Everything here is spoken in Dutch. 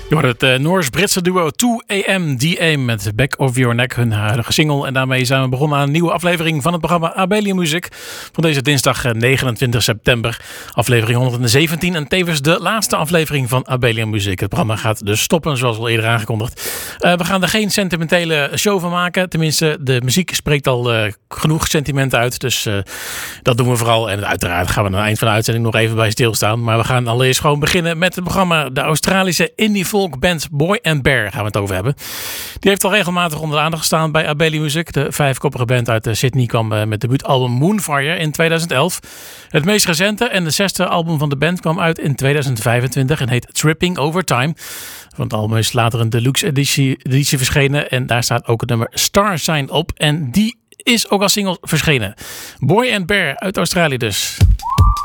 Je hoort het Noors-Britse duo 2AMDA met Back of Your Neck, hun huidige single. En daarmee zijn we begonnen aan een nieuwe aflevering van het programma Abelian Music. Van deze dinsdag 29 september. Aflevering 117 en tevens de laatste aflevering van Abelian Music. Het programma gaat dus stoppen, zoals al eerder aangekondigd. We gaan er geen sentimentele show van maken. Tenminste, de muziek spreekt al genoeg sentiment uit. Dus dat doen we vooral. En uiteraard gaan we aan het eind van de uitzending nog even bij stilstaan. Maar we gaan allereerst gewoon beginnen met het programma. De Australische indie folk band Boy and Bear gaan we het over hebben. Die heeft al regelmatig onder de aandacht gestaan bij Abelian Music. De vijfkoppige band uit Sydney kwam met debuutalbum Moonfire in 2011. Het meest recente en de 6e album van de band kwam uit in 2025 en heet Tripping Over Time. Van het album is later een deluxe editie verschenen en daar staat ook het nummer Star Sign op. En die is ook als single verschenen. Boy and Bear uit Australië dus.